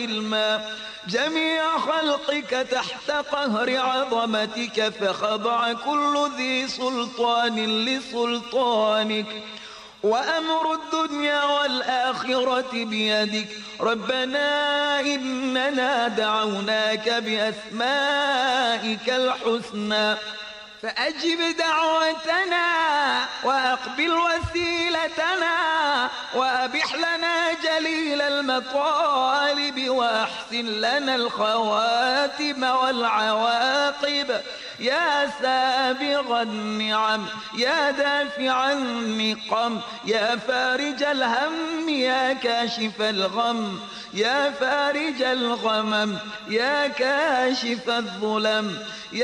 علما جميع خلقك تحت قهر عظمتك، فخضع كل ذي سلطان لسلطانك، وأمر الدنيا والآخرة بيدك. ربنا إننا دعوناك بأسمائك الحسنى فأجب دعوتنا وأقبل وسيلتنا، وأبح لنا جليل المطالب، وأحسن لنا الخواتم والعواقب. يا سابغ النعم، يا دافع النقم، يا فارج الهم، يا كاشف الغم، يا فارج الغمم، يا كاشف الظلم.